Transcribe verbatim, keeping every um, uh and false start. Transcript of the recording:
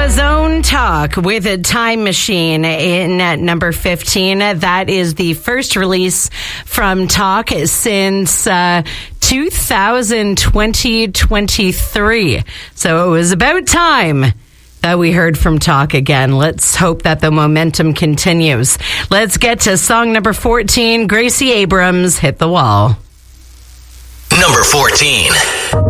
Canada's own Talk with a Time Machine in at number fifteen. That is the first release from Talk since uh, two thousand twenty twenty-three. So it was about time that we heard from Talk again. Let's hope that the momentum continues. Let's get to song number fourteen. Gracie Abrams, Hit the Wall. Number fourteen.